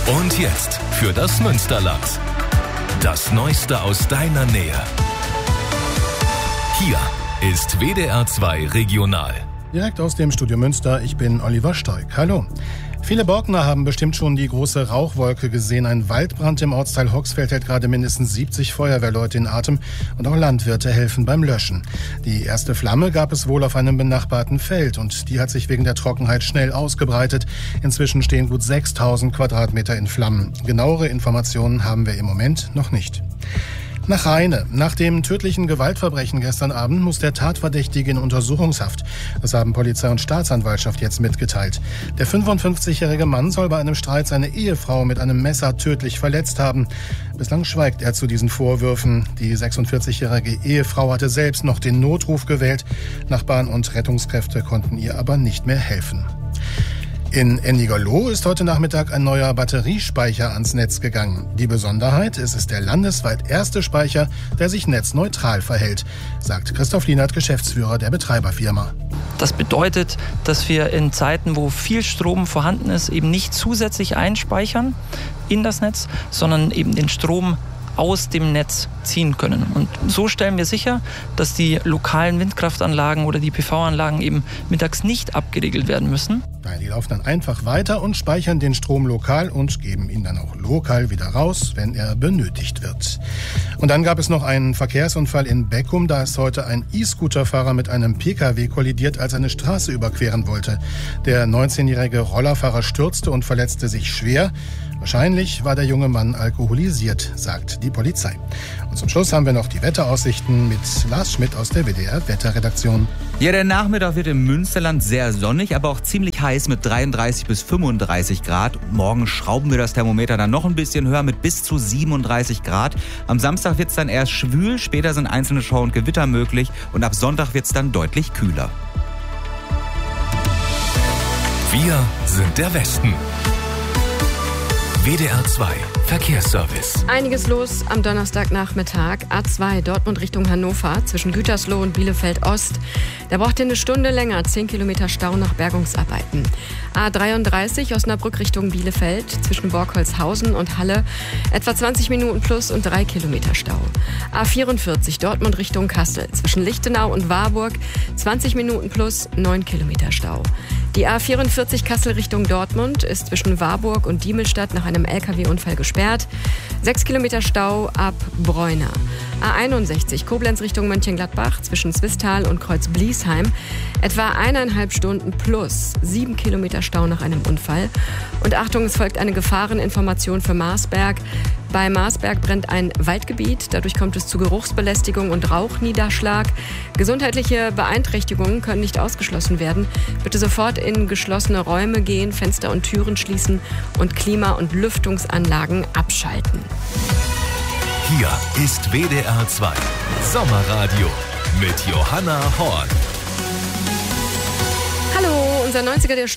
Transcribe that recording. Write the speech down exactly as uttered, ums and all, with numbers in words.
Und jetzt für das Münsterland. Das Neueste aus deiner Nähe. Hier ist W D R zwei Regional. Direkt aus dem Studio Münster, ich bin Oliver Stoik. Hallo. Viele Borkener haben bestimmt schon die große Rauchwolke gesehen. Ein Waldbrand im Ortsteil Hoxfeld hält gerade mindestens siebzig Feuerwehrleute in Atem und auch Landwirte helfen beim Löschen. Die erste Flamme gab es wohl auf einem benachbarten Feld und die hat sich wegen der Trockenheit schnell ausgebreitet. Inzwischen stehen gut sechstausend Quadratmeter in Flammen. Genauere Informationen haben wir im Moment noch nicht. Nach Rheine. Nach dem tödlichen Gewaltverbrechen gestern Abend muss der Tatverdächtige in Untersuchungshaft. Das haben Polizei und Staatsanwaltschaft jetzt mitgeteilt. Der fünfundfünfzigjährige Mann soll bei einem Streit seine Ehefrau mit einem Messer tödlich verletzt haben. Bislang schweigt er zu diesen Vorwürfen. Die sechsundvierzigjährige Ehefrau hatte selbst noch den Notruf gewählt. Nachbarn und Rettungskräfte konnten ihr aber nicht mehr helfen. In Ennigerloh ist heute Nachmittag ein neuer Batteriespeicher ans Netz gegangen. Die Besonderheit, es ist der landesweit erste Speicher, der sich netzneutral verhält, sagt Christoph Lienert, Geschäftsführer der Betreiberfirma. Das bedeutet, dass wir in Zeiten, wo viel Strom vorhanden ist, eben nicht zusätzlich einspeichern in das Netz, sondern eben den Strom aus dem Netz ziehen können. Und so stellen wir sicher, dass die lokalen Windkraftanlagen oder die P V-Anlagen eben mittags nicht abgeregelt werden müssen. Nein, die laufen dann einfach weiter und speichern den Strom lokal und geben ihn dann auch lokal wieder raus, wenn er benötigt wird. Und dann gab es noch einen Verkehrsunfall in Beckum. Da ist heute ein E-Scooter-Fahrer mit einem P K W kollidiert, als er eine Straße überqueren wollte. Der neunzehnjährige Rollerfahrer stürzte und verletzte sich schwer. Wahrscheinlich war der junge Mann alkoholisiert, sagt die Polizei. Und zum Schluss haben wir noch die Wetteraussichten mit Lars Schmidt aus der W D R-Wetterredaktion. Ja, der Nachmittag wird im Münsterland sehr sonnig, aber auch ziemlich heiß mit dreiunddreißig bis fünfunddreißig Grad. Morgen schrauben wir das Thermometer dann noch ein bisschen höher mit bis zu siebenunddreißig Grad. Am Samstag wird es dann erst schwül, später sind einzelne Schauer und Gewitter möglich und ab Sonntag wird es dann deutlich kühler. Wir sind der Westen. W D R zwei Verkehrsservice. Einiges los am Donnerstagnachmittag. A zwei Dortmund Richtung Hannover zwischen Gütersloh und Bielefeld Ost. Da braucht ihr eine Stunde länger, zehn Kilometer Stau nach Bergungsarbeiten. A dreiunddreißig Osnabrück Richtung Bielefeld zwischen Borkholzhausen und Halle. Etwa zwanzig Minuten plus und drei Kilometer Stau. A vierundvierzig Dortmund Richtung Kassel zwischen Lichtenau und Warburg. zwanzig Minuten plus neun Kilometer Stau. Die A vierundvierzig Kassel Richtung Dortmund ist zwischen Warburg und Diemelstadt nach einem L K W-Unfall gesperrt. sechs Kilometer Stau ab Bräuner. A einundsechzig Koblenz Richtung Mönchengladbach zwischen Zwistal und Kreuz-Bliesheim. Etwa eineinhalb Stunden plus sieben Kilometer Stau nach einem Unfall. Und Achtung, es folgt eine Gefahreninformation für Marsberg. Bei Marsberg brennt ein Waldgebiet. Dadurch kommt es zu Geruchsbelästigung und Rauchniederschlag. Gesundheitliche Beeinträchtigungen können nicht ausgeschlossen werden. Bitte sofort in geschlossene Räume gehen, Fenster und Türen schließen und Klima- und Lüftungsanlagen abschalten. Hier ist W D R zwei Sommerradio mit Johanna Horn. Hallo, unser neunziger der Stunde.